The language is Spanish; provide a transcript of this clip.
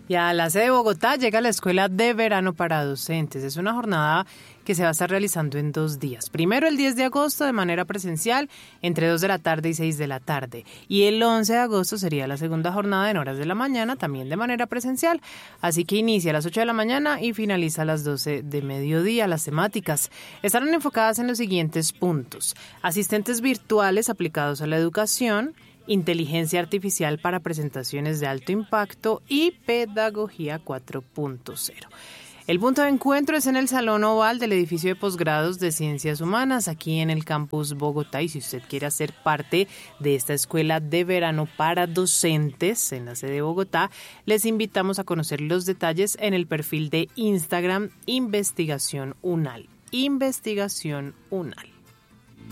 Y a la sede de Bogotá llega la Escuela de Verano para Docentes. Es una jornada que se va a estar realizando en 2 días. Primero el 10 de agosto de manera presencial entre 2 de la tarde y 6 de la tarde. Y el 11 de agosto sería la segunda jornada en horas de la mañana, también de manera presencial. Así que inicia a las 8 de la mañana y finaliza a las 12 de mediodía. Las temáticas estarán enfocadas en los siguientes puntos: asistentes virtuales aplicados a la educación, inteligencia artificial para presentaciones de alto impacto y pedagogía 4.0. El punto de encuentro es en el Salón Oval del edificio de posgrados de Ciencias Humanas, aquí en el campus Bogotá. Y si usted quiere hacer parte de esta escuela de verano para docentes en la sede de Bogotá, les invitamos a conocer los detalles en el perfil de Instagram Investigación UNAL. Investigación UNAL.